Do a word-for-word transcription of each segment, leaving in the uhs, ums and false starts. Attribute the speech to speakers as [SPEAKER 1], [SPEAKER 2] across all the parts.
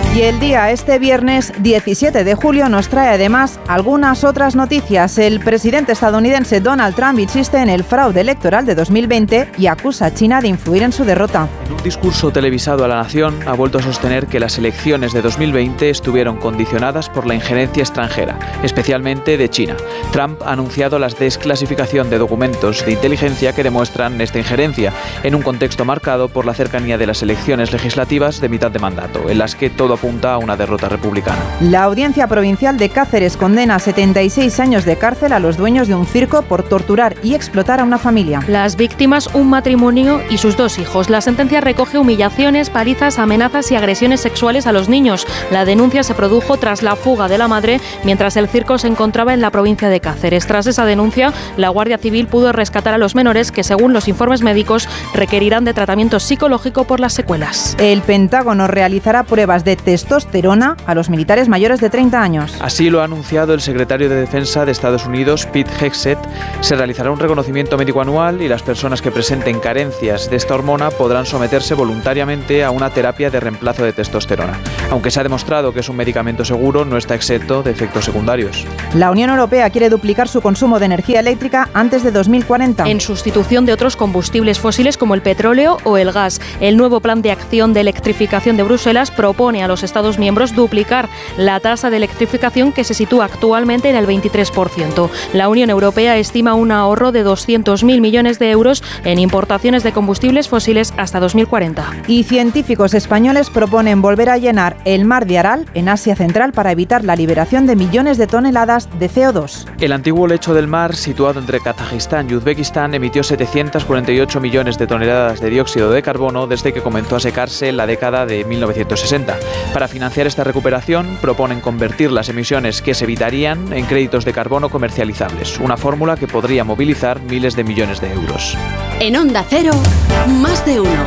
[SPEAKER 1] Y el día este viernes diecisiete de julio nos trae además algunas otras noticias. El presidente estadounidense Donald Trump insiste en el fraude electoral de dos mil veinte y acusa a China de influir en su derrota.
[SPEAKER 2] En un discurso televisado a la nación ha vuelto a sostener que las elecciones de dos mil veinte estuvieron condicionadas por la injerencia extranjera, especialmente de China. Trump ha anunciado la desclasificación de documentos de inteligencia que demuestran esta injerencia, en un contexto marcado por la cercanía de las elecciones legislativas de mitad de mandato, en las que todo apunta a una derrota republicana.
[SPEAKER 1] La Audiencia Provincial de Cáceres condena a setenta y seis años de cárcel a los dueños de un circo por torturar y explotar a una familia.
[SPEAKER 3] Las víctimas, un matrimonio y sus dos hijos. La sentencia recoge humillaciones, palizas, amenazas y agresiones sexuales a los niños. La denuncia se produjo tras la fuga de la madre mientras el circo se encontraba en la provincia de Cáceres. Tras esa denuncia, la Guardia Civil pudo rescatar a los menores que, según los informes médicos, requerirán de tratamiento psicológico por las secuelas.
[SPEAKER 1] El Pentágono realizará pruebas de testosterona a los militares mayores de treinta años.
[SPEAKER 2] Así lo ha anunciado el secretario de Defensa de Estados Unidos, Pete Hegseth. Se realizará un reconocimiento médico anual y las personas que presenten carencias de esta hormona podrán someterse voluntariamente a una terapia de reemplazo de testosterona. Aunque se ha demostrado que es un medicamento seguro, no está exento de efectos secundarios.
[SPEAKER 1] La Unión Europea quiere duplicar su consumo de energía eléctrica antes de dos mil cuarenta.
[SPEAKER 3] En sustitución de otros combustibles fósiles como el petróleo o el gas. El nuevo plan de acción de electrificación de Bruselas propone a los Estados miembros duplicar la tasa de electrificación que se sitúa actualmente en el veintitrés por ciento. La Unión Europea estima un ahorro de doscientos mil millones de euros en importaciones de combustibles fósiles hasta dos mil cuarenta.
[SPEAKER 1] Y científicos españoles proponen volver a llenar el mar de Aral, en Asia Central, para evitar la liberación de millones de toneladas de C O dos.
[SPEAKER 2] El antiguo lecho del mar, situado entre Kazajistán y Uzbekistán, emitió setecientos cuarenta y ocho millones de toneladas de dióxido de carbono desde que comenzó a secarse en la década de mil novecientos sesenta. Para financiar esta recuperación, proponen convertir las emisiones que se evitarían en créditos de carbono comercializables, una fórmula que podría movilizar miles de millones de euros.
[SPEAKER 4] En Onda Cero, más de uno.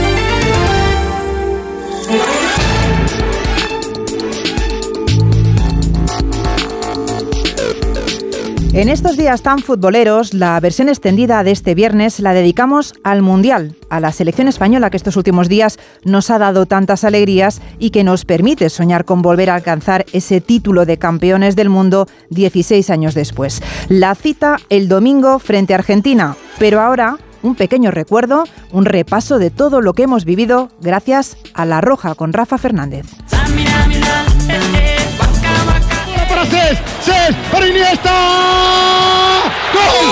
[SPEAKER 1] En estos días tan futboleros, la versión extendida de este viernes la dedicamos al Mundial, a la selección española que estos últimos días nos ha dado tantas alegrías y que nos permite soñar con volver a alcanzar ese título de campeones del mundo dieciséis años después. La cita el domingo frente a Argentina, pero ahora un pequeño recuerdo, un repaso de todo lo que hemos vivido gracias a La Roja con Rafa Fernández.
[SPEAKER 5] Para Cés, Cés, para Iniesta. ¡Gol!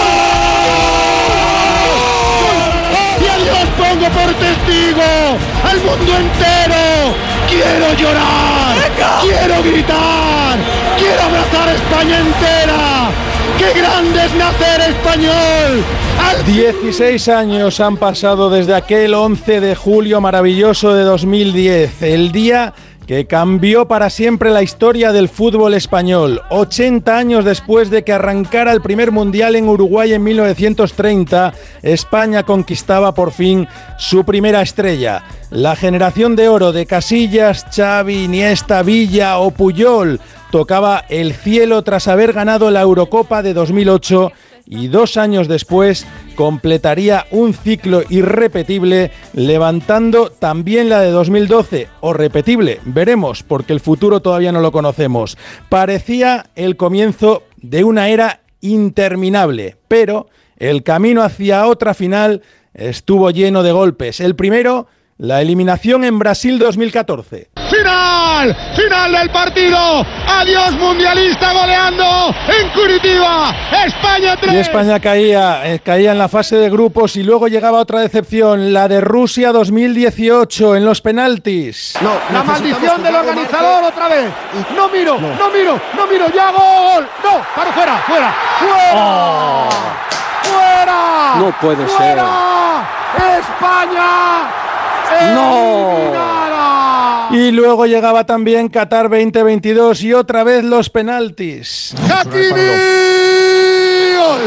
[SPEAKER 5] ¡Y a Dios pongo por testigo! ¡Al mundo entero! ¡Quiero llorar! ¡Quiero gritar! ¡Quiero abrazar a España entera! ¡Qué grande es nacer español!
[SPEAKER 6] dieciséis años han pasado desde aquel once de julio maravilloso de dos mil diez, el día que cambió para siempre la historia del fútbol español. ochenta años después de que arrancara el primer mundial en Uruguay en mil novecientos treinta, España conquistaba por fin su primera estrella. La generación de oro de Casillas, Xavi, Iniesta, Villa o Puyol tocaba el cielo tras haber ganado la Eurocopa de dos mil ocho y dos años después completaría un ciclo irrepetible levantando también la de dos mil doce, o repetible, veremos, porque el futuro todavía no lo conocemos. Parecía el comienzo de una era interminable, pero el camino hacia otra final estuvo lleno de golpes. El primero, la eliminación en Brasil dos mil catorce.
[SPEAKER 5] ¡Final! ¡Final del partido! ¡Adiós mundialista goleando en Curitiba! ¡España tres!
[SPEAKER 6] Y España caía, eh, caía en la fase de grupos y luego llegaba otra decepción, la de Rusia dos mil dieciocho en los penaltis.
[SPEAKER 5] No, la maldición del organizador otra vez. No miro, no, no miro, no miro, ya gol. No, para fuera, fuera, fuera. Oh. ¡Fuera!
[SPEAKER 7] No puede
[SPEAKER 5] ¡Fuera! ser. ¡España!
[SPEAKER 6] ¡No! Y luego llegaba también Qatar veinte veintidós y otra vez los penaltis.
[SPEAKER 5] ¡Hakimi! ¡Gol!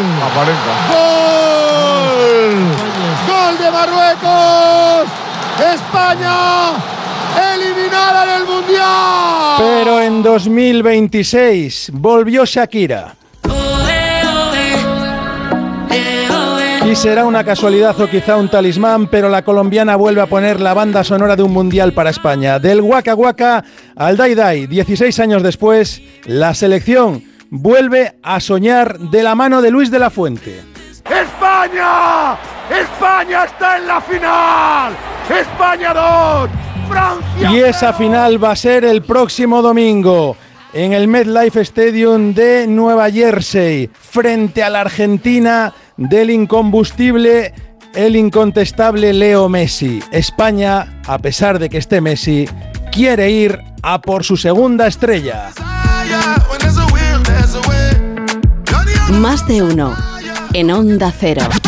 [SPEAKER 5] ¡Gol! ¡Gol de Marruecos! ¡España! ¡Eliminada del Mundial!
[SPEAKER 6] Pero en dos mil veintiséis volvió Shakira. Y Si será una casualidad o quizá un talismán, pero la colombiana vuelve a poner la banda sonora de un mundial para España. Del Waka Waka al Dai Dai, dieciséis años después, la selección vuelve a soñar de la mano de Luis de la Fuente.
[SPEAKER 5] ¡España! ¡España está en la final! ¡España dos! ¡Francia!
[SPEAKER 6] Y esa final va a ser el próximo domingo en el MetLife Stadium de Nueva Jersey, frente a la Argentina del incombustible, el incontestable Leo Messi. España, a pesar de que esté Messi, quiere ir a por su segunda estrella.
[SPEAKER 4] Más de uno en Onda Cero.